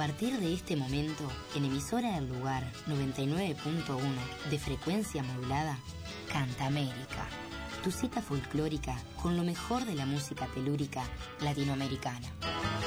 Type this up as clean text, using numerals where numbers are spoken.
partir de este momento, en emisora del lugar 99.1 de frecuencia modulada, Canta América, tu cita folclórica con lo mejor de la música telúrica latinoamericana.